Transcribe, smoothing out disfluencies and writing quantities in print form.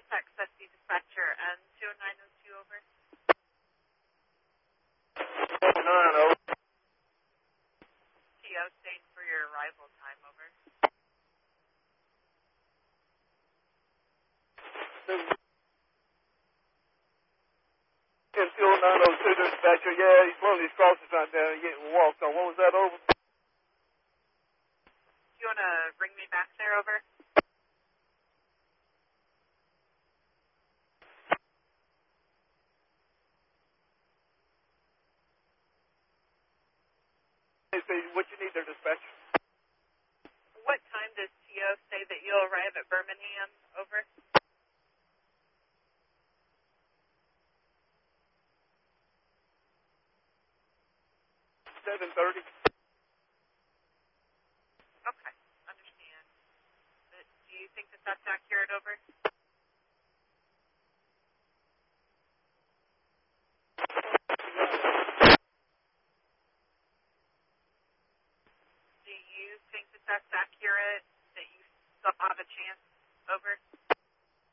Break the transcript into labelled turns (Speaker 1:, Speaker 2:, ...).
Speaker 1: Access the dispatcher and 2902 over.
Speaker 2: 90.
Speaker 1: TO staying for your arrival time over.
Speaker 2: MTO 902 dispatcher, yeah, he's one of these crosses right down and getting walked on. What was that over?
Speaker 1: Do you want to bring me back there over?
Speaker 2: What you need there, dispatcher?
Speaker 1: What time does TO say that you'll arrive at Birmingham? Over.
Speaker 2: 7:30.
Speaker 1: Okay, understand. But do you think that that's accurate? Over. Do you think that that's accurate? That you still have a chance? Over.